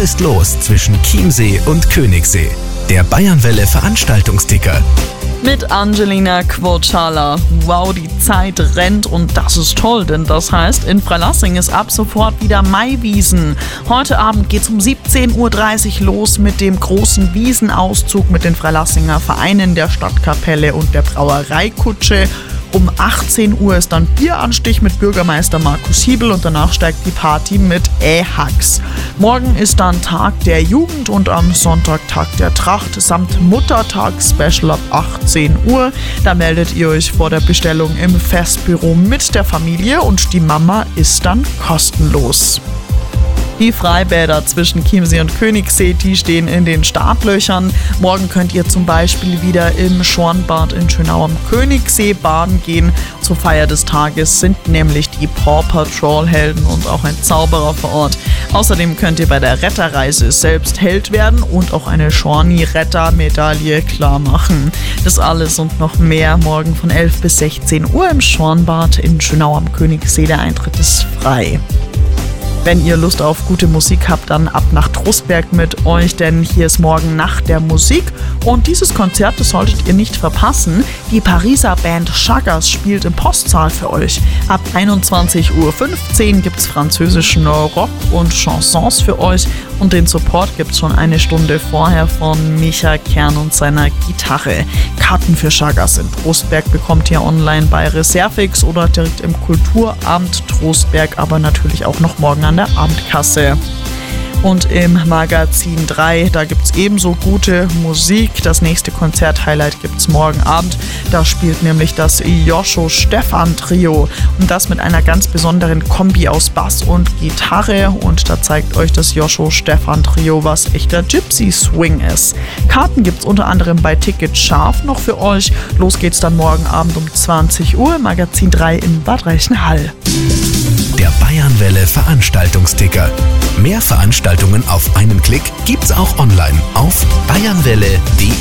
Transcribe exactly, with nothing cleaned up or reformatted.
ist los zwischen Chiemsee und Königssee? Der Bayernwelle Veranstaltungsticker. Mit Angelina Quocala. Wow, die Zeit rennt und das ist toll, denn das heißt, in Freilassing ist ab sofort wieder Maiwiesen. Heute Abend geht's um siebzehn Uhr dreißig los mit dem großen Wiesenauszug mit den Freilassinger Vereinen, der Stadtkapelle und der Brauereikutsche. Um achtzehn Uhr ist dann Bieranstich mit Bürgermeister Markus Hiebel und danach steigt die Party mit Ähax. Morgen ist dann Tag der Jugend und am Sonntag Tag der Tracht samt Muttertag-Special ab achtzehn Uhr. Da meldet ihr euch vor der Bestellung im Festbüro mit der Familie und die Mama ist dann kostenlos. Die Freibäder zwischen Chiemsee und Königssee, die stehen in den Startlöchern. Morgen könnt ihr zum Beispiel wieder im Schornbad in Schönau am Königssee baden gehen. Zur Feier des Tages sind nämlich die Paw Patrol Helden und auch ein Zauberer vor Ort. Außerdem könnt ihr bei der Retterreise selbst Held werden und auch eine Schorni-Retter-Medaille klar machen. Das alles und noch mehr morgen von elf bis sechzehn Uhr im Schornbad in Schönau am Königssee. Der Eintritt ist frei. Wenn ihr Lust auf gute Musik habt, dann ab nach Trostberg mit euch, denn hier ist morgen Nacht der Musik und dieses Konzert, das solltet ihr nicht verpassen. Die Pariser Band Chagas spielt im Postsaal für euch. Ab einundzwanzig Uhr fünfzehn gibt's französischen Rock und Chansons für euch und den Support gibt's schon eine Stunde vorher von Micha Kern und seiner Gitarre. Karten für Chagas in Trostberg bekommt ihr online bei Reservix oder direkt im Kulturamt Trostberg, aber natürlich auch noch morgen an der Abendkasse. Und im Magazin drei, da gibt es ebenso gute Musik. Das nächste Konzert-Highlight gibt es morgen Abend. Da spielt nämlich das Joscho-Stefan-Trio. Und das mit einer ganz besonderen Kombi aus Bass und Gitarre. Und da zeigt euch das Joscho-Stefan-Trio, was echter Gypsy-Swing ist. Karten gibt es unter anderem bei Ticket Scharf noch für euch. Los geht's dann morgen Abend um zwanzig Uhr. Magazin drei in Bad Reichenhall. Der Bayernwelle Veranstaltungsticker. Mehr Veranstaltungen auf einen Klick gibt's auch online auf bayernwelle punkt de.